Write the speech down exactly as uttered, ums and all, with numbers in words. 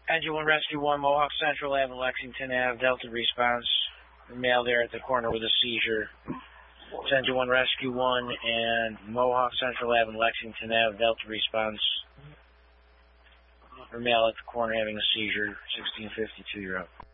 Engine one Rescue one, Mohawk Central Avenue, Lexington Avenue, Delta response. Male there at the corner with a seizure. It's Engine one Rescue one and Mohawk Central Avenue, Lexington Avenue, Delta response. Male at the corner having a seizure, sixteen fifty-two, you're up.